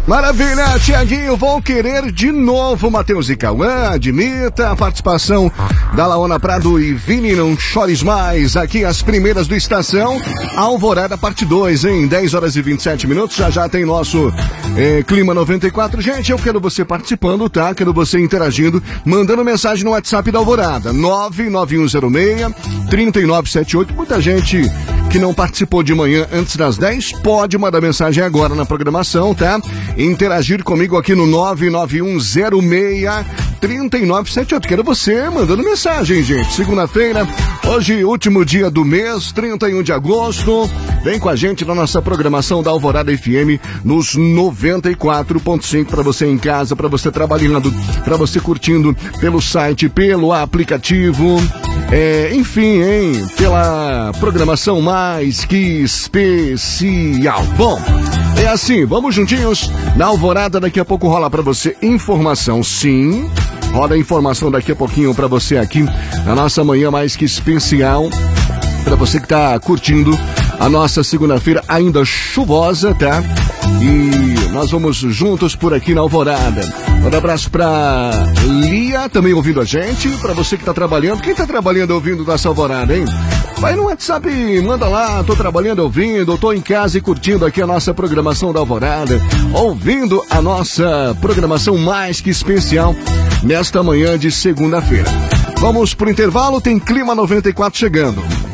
Maravilha, Tiaguinho, vou querer de novo, Matheus e Cauã, admita a participação da Laona Prado e Vini, não chores mais, aqui as primeiras do Estação, Alvorada parte 2, hein, 10 horas e 27 minutos, já tem nosso Clima 94, gente, eu quero você participando, tá, quero você interagindo, mandando mensagem no WhatsApp da Alvorada, 99106-3978, muita gente que não participou de manhã antes das 10, pode mandar mensagem agora na programação, tá? Interagir comigo aqui no 99106-3978. Quero você mandando mensagem, gente. Segunda-feira, hoje, último dia do mês, 31 de agosto. Vem com a gente na nossa programação da Alvorada FM nos 94.5 para você em casa, para você trabalhando, para você curtindo pelo site, pelo aplicativo. Enfim, hein? Pela programação mais que especial. Bom, é assim, vamos juntinhos na Alvorada, daqui a pouco rola pra você informação, sim, rola informação daqui a pouquinho pra você aqui na nossa manhã mais que especial, pra você que tá curtindo a nossa segunda-feira ainda chuvosa, tá? E nós vamos juntos por aqui na Alvorada. Um abraço pra Lia, também ouvindo a gente, pra você que tá trabalhando. Quem tá trabalhando ouvindo nossa Alvorada, hein? Vai no WhatsApp, manda lá, tô trabalhando ouvindo, tô em casa e curtindo aqui a nossa programação da Alvorada, ouvindo a nossa programação mais que especial nesta manhã de segunda-feira. Vamos pro intervalo, tem Clima 94 chegando.